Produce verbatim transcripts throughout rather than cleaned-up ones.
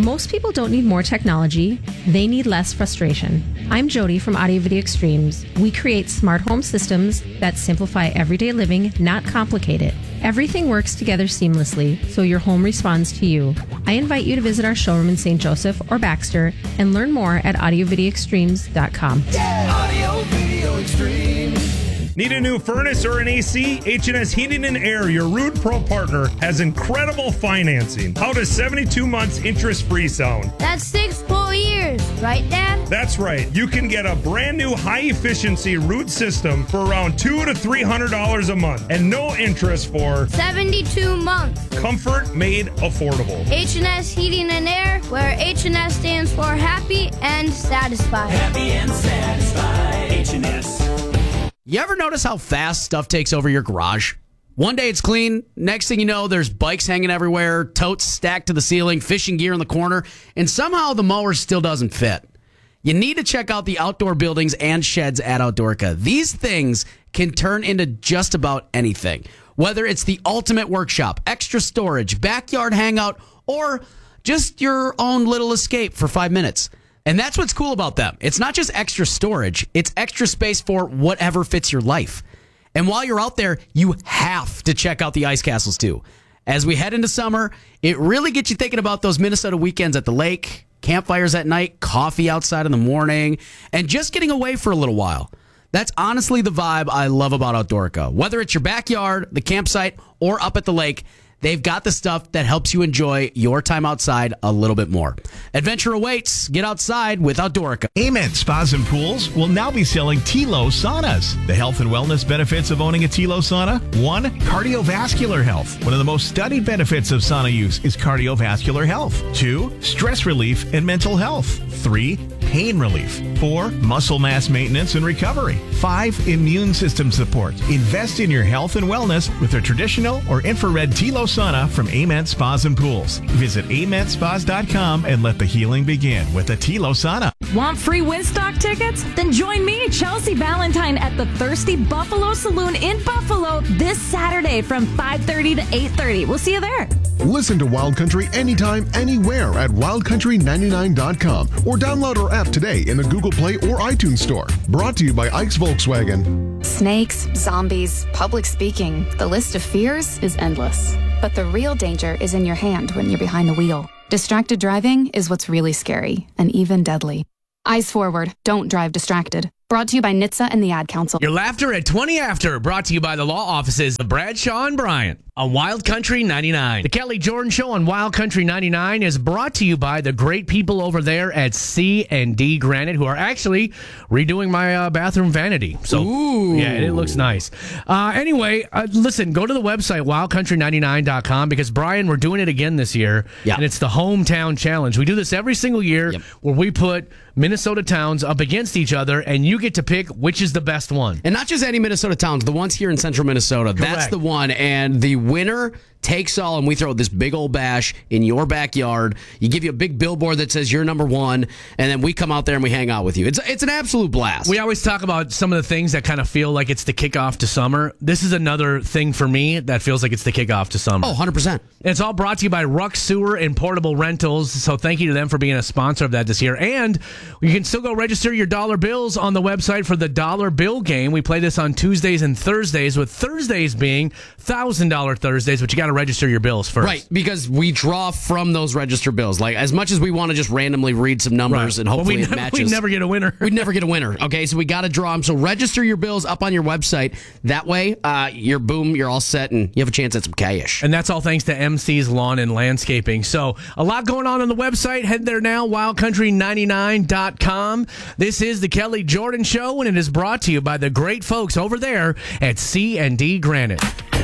Most people don't need more technology, they need less frustration. I'm Jody from Audio Video Extremes. We create smart home systems that simplify everyday living, not complicate it. Everything works together seamlessly, so your home responds to you. I invite you to visit our showroom in Saint Joseph or Baxter and learn more at audio video extremes dot com. Yeah! Audio Video Extremes. Need a new furnace or an A C? H and S Heating and Air, your Rude Pro partner, has incredible financing. How does seventy-two months interest-free sound? That's six full years, right, Dad? That's right. You can get a brand new high-efficiency Rude system for around two hundred to three hundred dollars a month and no interest for seventy-two months. Comfort made affordable. H and S Heating and Air, where H and S stands for happy and satisfied. Happy and satisfied. H and S. You ever notice how fast stuff takes over your garage? One day it's clean. Next thing you know, there's bikes hanging everywhere, totes stacked to the ceiling, fishing gear in the corner, and somehow the mower still doesn't fit. You need to check out the outdoor buildings and sheds at Outdoorka. These things can turn into just about anything. Whether it's the ultimate workshop, extra storage, backyard hangout, or just your own little escape for five minutes. And that's what's cool about them. It's not just extra storage, it's extra space for whatever fits your life. And while you're out there, you have to check out the ice castles too. As we head into summer, it really gets you thinking about those Minnesota weekends at the lake, campfires at night, coffee outside in the morning, and just getting away for a little while. That's honestly the vibe I love about Outdoorka. Whether it's your backyard, the campsite, or up at the lake, they've got the stuff that helps you enjoy your time outside a little bit more. Adventure awaits. Get outside with Outdoorka. Amen Spas and Pools will now be selling T-L O saunas. The health and wellness benefits of owning a T-L O sauna. One, cardiovascular health. One of the most studied benefits of sauna use is cardiovascular health. Two, stress relief and mental health. Three, pain relief. Four, muscle mass maintenance and recovery. Five, immune system support. Invest in your health and wellness with a traditional or infrared T-L O sauna from Amen Spas and Pools. Visit amen spas dot com and let the healing begin with a T-L O sauna. Want free Winstock tickets? Then join me, Chelsea Valentine, at the Thirsty Buffalo Saloon in Buffalo this Saturday from five thirty to eight thirty. We'll see you there. Listen to Wild Country anytime, anywhere at wild country ninety-nine dot com or download our app today in the Google Play or iTunes Store. Brought to you by Ike's Volkswagen. Snakes, zombies, public speaking. The list of fears is endless. But the real danger is in your hand when you're behind the wheel. Distracted driving is what's really scary and even deadly. Eyes forward. Don't drive distracted. Brought to you by N H T S A and the Ad Council. Your laughter at twenty after, brought to you by the law offices of Bradshaw and Bryant on Wild Country ninety-nine. The Kelly Jordan Show on Wild Country ninety-nine is brought to you by the great people over there at C and D Granite, who are actually redoing my uh, bathroom vanity. So, Ooh. yeah, it looks nice. Uh, anyway, uh, listen, go to the website, wild country ninety-nine dot com, because, Brian, we're doing it again this year, yeah. and it's the Hometown Challenge. We do this every single year yep. where we put Minnesota towns up against each other, and you get to pick which is the best one. And not just any Minnesota towns, the ones here in central Minnesota. Correct. That's the one. And the winner takes all, and we throw this big old bash in your backyard. You give you a big billboard that says you're number one, and then we come out there and we hang out with you. It's it's an absolute blast. We always talk about some of the things that kind of feel like it's the kickoff to summer. This is another thing for me that feels like it's the kickoff to summer. Oh, one hundred percent. It's all brought to you by Ruck Sewer and Portable Rentals. So thank you to them for being a sponsor of that this year. And you can still go register your dollar bills on the website for the dollar bill game. We play this on Tuesdays and Thursdays, with Thursdays being one thousand dollars Thursdays, but you got to register your bills first. Right, because we draw from those register bills. Like, as much as we want to just randomly read some numbers right. and hopefully well, we it never, matches. We'd never get a winner. We'd never get a winner. Okay, so we got to draw them. So register your bills up on your website. That way, uh, you're boom, you're all set, and you have a chance at some cash. And that's all thanks to M C's Lawn and Landscaping. So a lot going on on the website. Head there now, wild country ninety-nine dot com. This is the Kelly Jordan Show, and it is brought to you by the great folks over there at C and D Granite.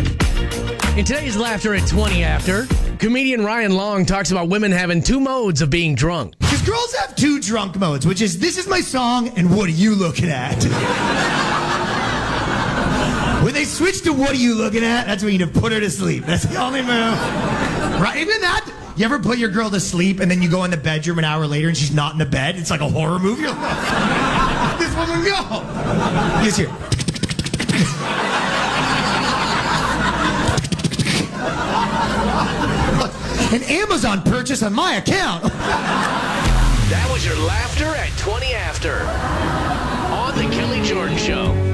In today's Laughter at twenty After, comedian Ryan Long talks about women having two modes of being drunk. Because girls have two drunk modes, which is, this is my song, and what are you looking at? When they switch to what are you looking at, that's when you need to put her to sleep. That's the only move. Right? Even that, you ever put your girl to sleep, and then you go in the bedroom an hour later, and she's not in the bed? It's like a horror movie. You're like, this woman go. You just hear... An Amazon purchase on my account. That was your laughter at twenty after on the Kelly Jordan Show.